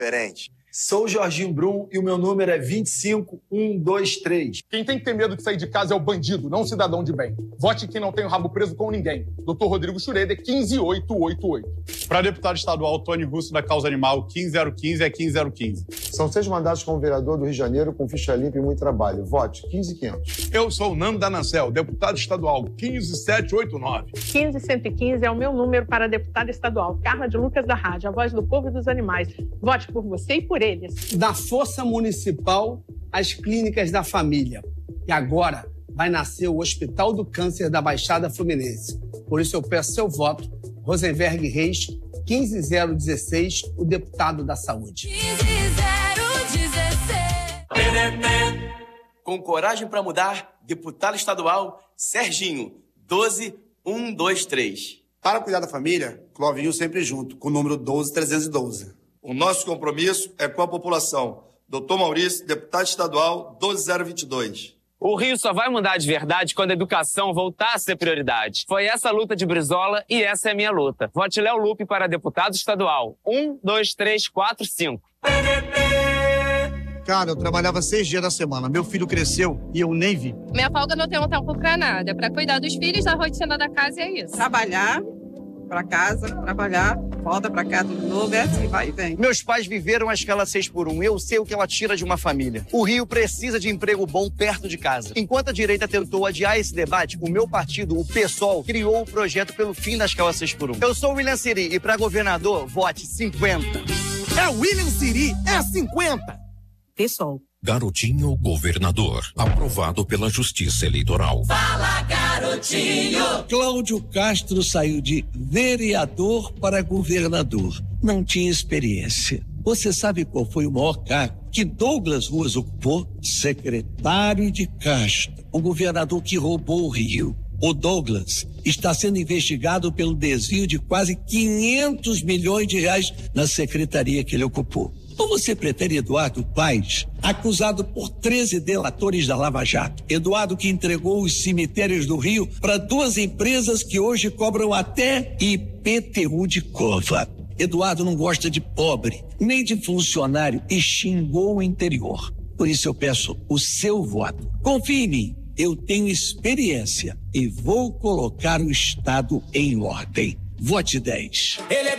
diferente. Sou o Jorginho Brum e o meu número é 25123. Quem tem que ter medo de sair de casa é o bandido, não o cidadão de bem. Vote quem não tem o rabo preso com ninguém. Dr. Rodrigo Schroeder, 15888. Para deputado estadual Tony Russo da Causa Animal, 15015 é 15015. São 6 mandatos como vereador do Rio de Janeiro com ficha limpa e muito trabalho. Vote 15500. Eu sou o Nando Danancel, deputado estadual, 15789. 15115 é o meu número para deputada estadual, Carla de Lucas da Rádio, a voz do povo e dos animais. Vote por você e por eles. Da Força Municipal às Clínicas da Família. E agora vai nascer o Hospital do Câncer da Baixada Fluminense. Por isso eu peço seu voto, Rosenberg Reis, 15016, o deputado da Saúde. 15016. Com coragem para mudar, deputado estadual Serginho, 12123. Para cuidar da família, Clovinho sempre junto, com o número 12312. O nosso compromisso é com a população. Dr. Maurício, deputado estadual, 12022. O Rio só vai mudar de verdade quando a educação voltar a ser prioridade. Foi essa a luta de Brizola e essa é a minha luta. Vote Léo Lupe para deputado estadual. 12345. Cara, eu trabalhava 6 dias da semana. Meu filho cresceu e eu nem vi. Minha folga não tem um tempo pra nada. É pra cuidar dos filhos, da rotina da casa e é isso. Trabalhar pra casa, trabalhar, volta pra casa de novo, é assim, vai e vem. Meus pais viveram a escala 6x1. Eu sei o que ela tira de uma família. O Rio precisa de emprego bom perto de casa. Enquanto a direita tentou adiar esse debate, o meu partido, o PSOL, criou o projeto pelo fim da escala 6x1. Eu sou o William Siri e pra governador, vote 50. É o William Siri, é 50. PSOL. Garotinho Governador, aprovado pela Justiça Eleitoral. Fala, garotinho! Cláudio Castro saiu de vereador para governador. Não tinha experiência. Você sabe qual foi o maior cargo que Douglas Ruas ocupou? Secretário de Castro, um governador que roubou o Rio. O Douglas está sendo investigado pelo desvio de quase 500 milhões de reais na secretaria que ele ocupou. Ou você prefere Eduardo Paes, acusado por 13 delatores da Lava Jato? Eduardo que entregou os cemitérios do Rio para 2 empresas que hoje cobram até IPTU de cova. Eduardo não gosta de pobre, nem de funcionário e xingou o interior. Por isso eu peço o seu voto. Confie em mim, eu tenho experiência e vou colocar o Estado em ordem. Vote 10. Ele é